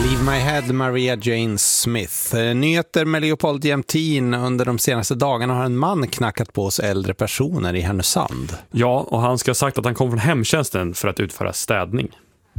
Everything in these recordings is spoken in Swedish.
Leave My Head, Maria Jane Smith. Nyheter med Leopold Jämtin. Under de senaste dagarna har en man knackat på oss äldre personer i Härnösand. Ja, och han ska ha sagt att han kom från hemtjänsten för att utföra städning.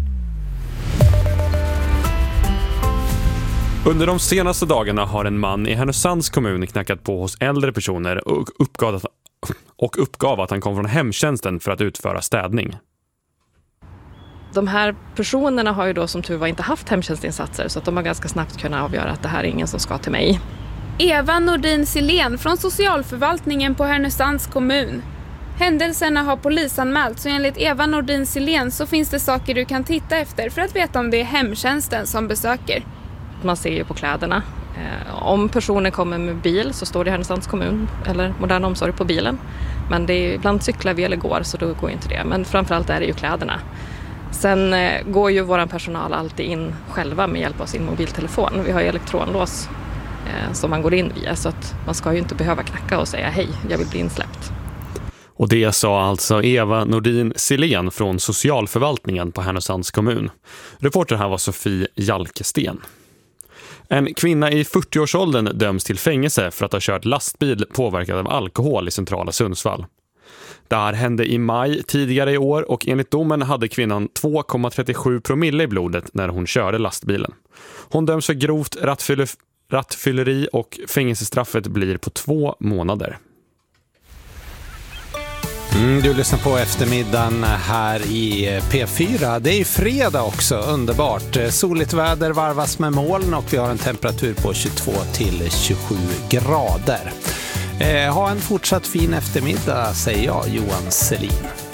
Under de senaste dagarna har en man i Härnösands kommun knackat på hos äldre personer och uppgav att han kom från hemtjänsten för att utföra städning. De här personerna har ju då som tur var inte haft hemtjänstinsatser, så att de har ganska snabbt kunnat avgöra att det här är ingen som ska till mig. Eva Nordin Silén från socialförvaltningen på Härnösands kommun. Händelserna har polisanmält, så enligt Eva Nordin Silén så finns det saker du kan titta efter för att veta om det är hemtjänsten som besöker. Man ser ju på kläderna. Om personen kommer med bil så står det Härnösands kommun eller modern omsorg på bilen. Men det är, ibland cyklar vi eller går, så då går inte det. Men framförallt är det ju kläderna. Sen går ju vår personal alltid in själva med hjälp av sin mobiltelefon. Vi har ju elektronlås som man går in via, så att man ska ju inte behöva knacka och säga hej, jag vill bli insläppt. Och det sa alltså Eva Nordin Silén från socialförvaltningen på Härnösands kommun. Reporter här var Sofie Jalkesten. En kvinna i 40-årsåldern döms till fängelse för att ha kört lastbil påverkad av alkohol i centrala Sundsvall. Det här hände i maj tidigare i år och enligt domen hade kvinnan 2,37 promille i blodet när hon körde lastbilen. Hon döms för grovt rattfylleri och fängelsestraffet blir på 2 månader. Du lyssnar på eftermiddagen här i P4. Det är fredag också, underbart. Soligt väder varvas med moln och vi har en temperatur på 22 till 27 grader. Ha en fortsatt fin eftermiddag, säger jag, Johan Selin.